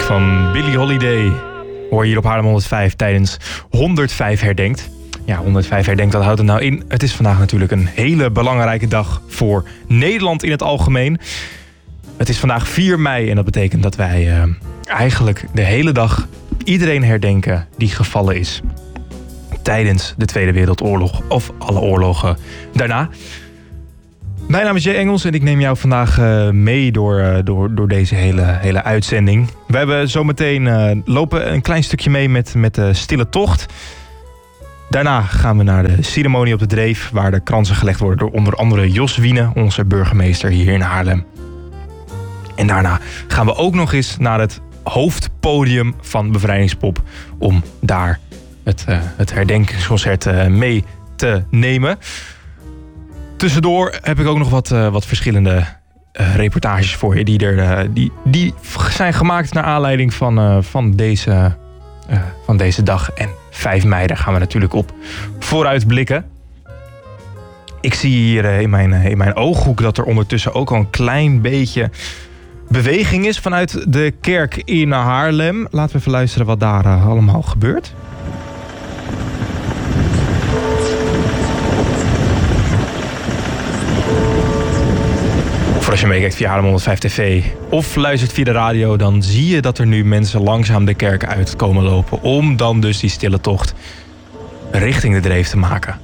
van Billie Holiday hoor je hier op Haarlem 105 tijdens 105 herdenkt. Ja, 105 herdenkt, wat houdt het nou in? Het is vandaag natuurlijk een hele belangrijke dag voor Nederland in het algemeen. Het is vandaag 4 mei en dat betekent dat wij eigenlijk de hele dag iedereen herdenken die gevallen is tijdens de Tweede Wereldoorlog of alle oorlogen daarna. Mijn naam is Jay Engels en ik neem jou vandaag mee door deze hele uitzending. We hebben zometeen lopen een klein stukje mee met de stille tocht. Daarna gaan we naar de ceremonie op de Dreef, waar de kransen gelegd worden door onder andere Jos Wiene, onze burgemeester hier in Haarlem. En daarna gaan we ook nog eens naar het hoofdpodium van Bevrijdingspop om daar het herdenkingsconcert mee te nemen. Tussendoor heb ik ook nog wat verschillende reportages voor je die zijn gemaakt naar aanleiding van deze dag. En 5 mei, daar gaan we natuurlijk op vooruit blikken. Ik zie hier in mijn ooghoek dat er ondertussen ook al een klein beetje beweging is vanuit de kerk in Haarlem. Laten we even luisteren wat daar allemaal gebeurt. Voor als je meekijkt via Haarlem 105 TV of luistert via de radio, dan zie je dat er nu mensen langzaam de kerk uitkomen lopen om dan dus die stille tocht richting de Dreef te maken.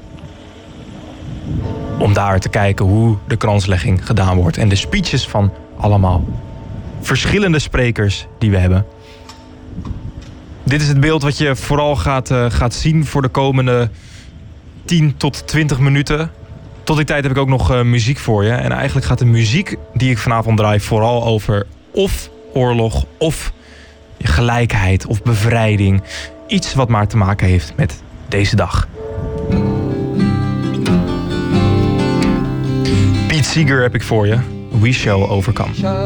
Om daar te kijken hoe de kranslegging gedaan wordt en de speeches van allemaal verschillende sprekers die we hebben. Dit is het beeld wat je vooral gaat zien voor de komende 10 tot 20 minuten. Tot die tijd heb ik ook nog muziek voor je. En eigenlijk gaat de muziek die ik vanavond draai vooral over of oorlog, of gelijkheid, of bevrijding. Iets wat maar te maken heeft met deze dag. Pete Seeger heb ik voor je. We Shall Overcome.